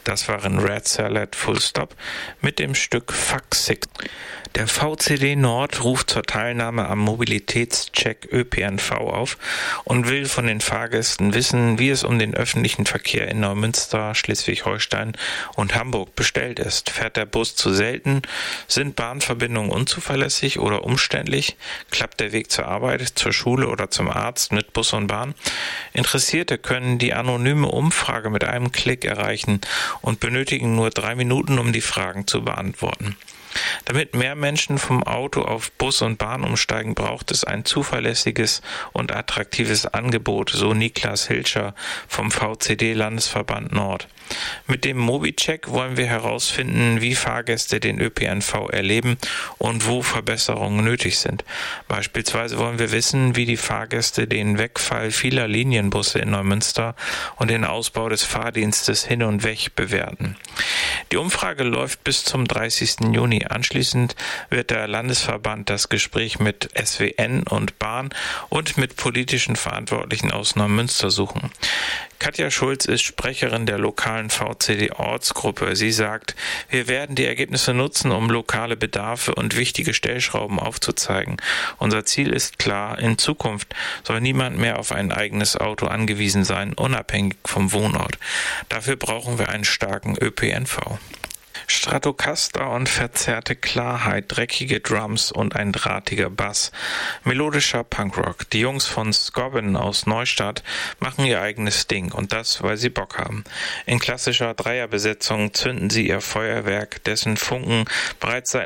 Das waren Red Salad Full Stop mit dem Stück Fuck Six. Der VCD Nord ruft zur Teilnahme am Mobilitätscheck ÖPNV auf und will von den Fahrgästen wissen, wie es um den öffentlichen Verkehr in Neumünster, Schleswig-Holstein und Hamburg bestellt ist. Fährt der Bus zu selten? Sind Bahnverbindungen unzuverlässig oder umständlich? Klappt der Weg zur Arbeit, zur Schule oder zum Arzt mit Bus und Bahn? Interessierte können die anonyme Umfrage mit einem Klick erreichen und benötigen nur 3 Minuten, um die Fragen zu beantworten. Damit mehr Menschen vom Auto auf Bus und Bahn umsteigen, braucht es ein zuverlässiges und attraktives Angebot, so Niklas Hilscher vom VCD Landesverband Nord. Mit dem Mobicheck wollen wir herausfinden, wie Fahrgäste den ÖPNV erleben und wo Verbesserungen nötig sind. Beispielsweise wollen wir wissen, wie die Fahrgäste den Wegfall vieler Linienbusse in Neumünster und den Ausbau des Fahrdienstes Hin und Weg bewerten. Die Umfrage läuft bis zum 30. Juni. Anschließend wird der Landesverband das Gespräch mit SWN und Bahn und mit politischen Verantwortlichen aus Neumünster suchen. Katja Schulz ist Sprecherin der lokalen VCD-Ortsgruppe. Sie sagt, wir werden die Ergebnisse nutzen, um lokale Bedarfe und wichtige Stellschrauben aufzuzeigen. Unser Ziel ist klar, in Zukunft soll niemand mehr auf ein eigenes Auto angewiesen sein, unabhängig vom Wohnort. Dafür brauchen wir einen starken ÖPNV. Stratocaster und verzerrte Klarheit, dreckige Drums und ein drahtiger Bass. Melodischer Punkrock. Die Jungs von Scobbin aus Neustadt machen ihr eigenes Ding und das, weil sie Bock haben. In klassischer Dreierbesetzung zünden sie ihr Feuerwerk, dessen Funken bereits seit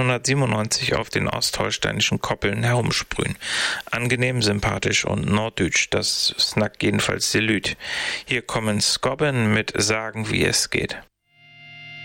1997 auf den ostholsteinischen Koppeln herumsprühen. Angenehm, sympathisch und norddeutsch, das snackt jedenfalls die Lüd. Hier kommen Scobbin mit Sagen, wie es geht.